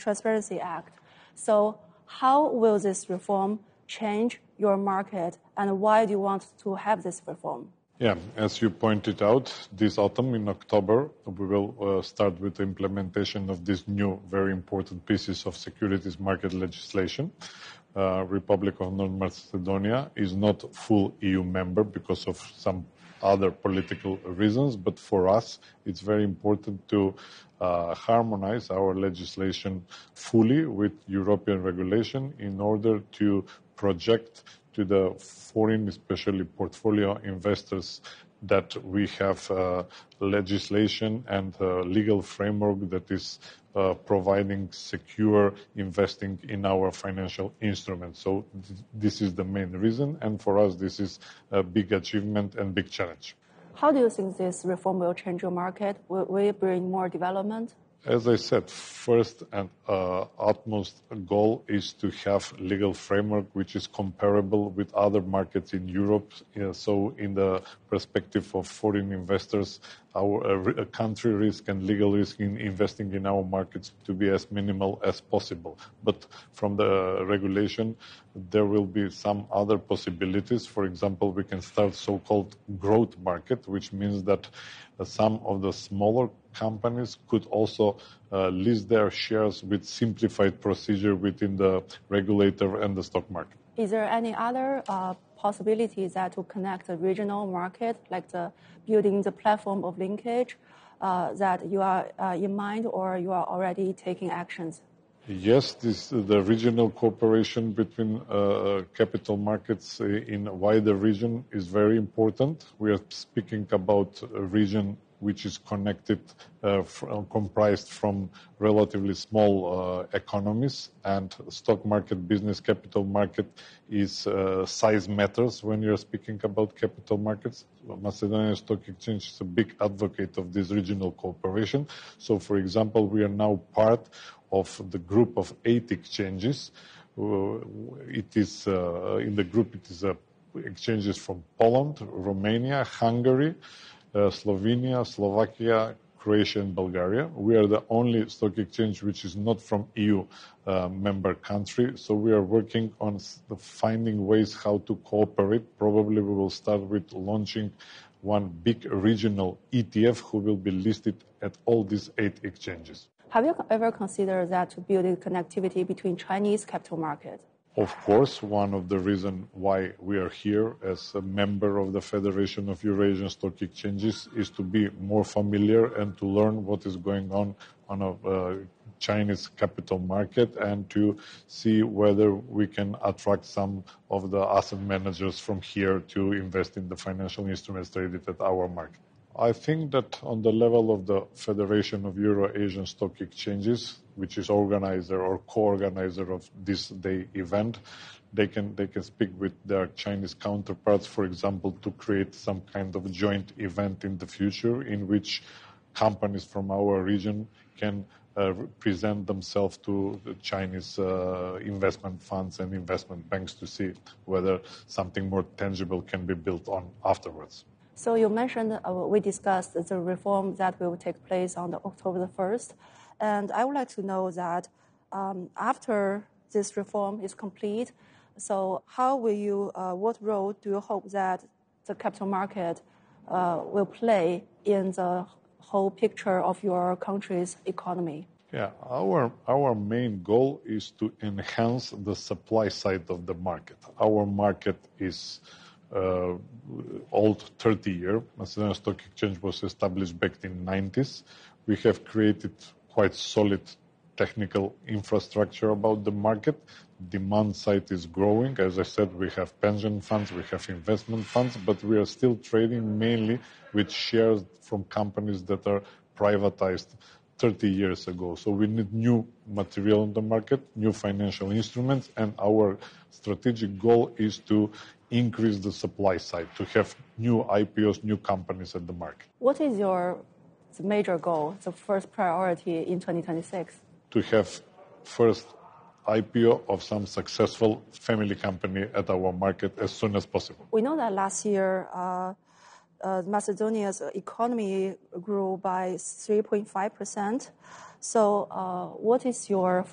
Transparency Act. So how will this reform change your market, and why do you want to have this reform? Yeah, as you pointed out, this autumn in October, we will start with the implementation of these new, very important pieces of securities market legislation. Republic of North Macedonia is not full EU member because of some other political reasons, but for us, it's very important to harmonize our legislation fully with European regulation in order to project to the foreign, especially portfolio investors, that we have legislation and legal framework that is providing secure investing in our financial instruments. So this is the main reason, and for us this is a big achievement and big challenge. How do you think this reform will change your market? Will it bring more development? As I said, first and utmost goal is to have legal framework which is comparable with other markets in Europe. So in the perspective of foreign investors, our country risk and legal risk in investing in our markets to be as minimal as possible. But from the regulation, there will be some other possibilities. For example, we can start so-called growth market, which means that some of the smaller companies could also list their shares with simplified procedure within the regulator and the stock market. Is there any other possibilities that to connect the regional market, like building the platform of linkage, that you are in mind or you are already taking actions? Yes, the regional cooperation between capital markets in a wider region is very important. We are speaking about a region which is connected, comprised from relatively small economies, and stock market, business capital market is size matters when you're speaking about capital markets. Macedonia Stock Exchange is a big advocate of this regional cooperation. So, for example, we are now part of the group of 8 exchanges. It is in the group. It is exchanges from Poland, Romania, Hungary, Slovenia, Slovakia, Croatia, and Bulgaria. We are the only stock exchange which is not from EU member country. So we are working on finding ways how to cooperate. Probably we will start with launching one big regional ETF who will be listed at all these 8 exchanges. Have you ever considered that to build a connectivity between Chinese capital market? Of course, one of the reasons why we are here as a member of the Federation of Eurasian Stock Exchanges is to be more familiar and to learn what is going on a Chinese capital market and to see whether we can attract some of the asset managers from here to invest in the financial instruments traded at our market. I think that on the level of the Federation of Euro-Asian Stock Exchanges, which is organizer or co-organizer of this day event, they can speak with their Chinese counterparts, for example, to create some kind of joint event in the future in which companies from our region can present themselves to the Chinese investment funds and investment banks to see whether something more tangible can be built on afterwards. So you mentioned, we discussed the reform that will take place on October the 1st. And I would like to know that after this reform is complete, so how will you, what role do you hope that the capital market will play in the whole picture of your country's economy? Yeah, our main goal is to enhance the supply side of the market. Our market is old, 30 years. Macedonia Stock Exchange was established back in the 90s. We have created quite solid technical infrastructure about the market. Demand side is growing. As I said, we have pension funds, we have investment funds, but we are still trading mainly with shares from companies that are privatized 30 years ago. So we need new material in the market, new financial instruments, and our strategic goal is to increase the supply side, to have new IPOs, new companies at the market. What is your major goal, the first priority in 2026? To have first IPO of some successful family company at our market as soon as possible. We know that last year, Macedonia's economy grew by 3.5%. So what is your